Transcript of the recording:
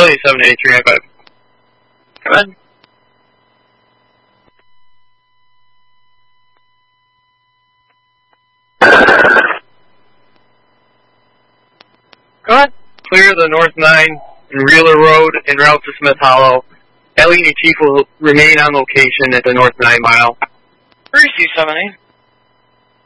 Philly 78395. Come on. Go ahead. Clear the North 9 and Wheeler Road en route to Smith Hollow. Allegheny Chief will remain on location at the North 9 mile. 3C78.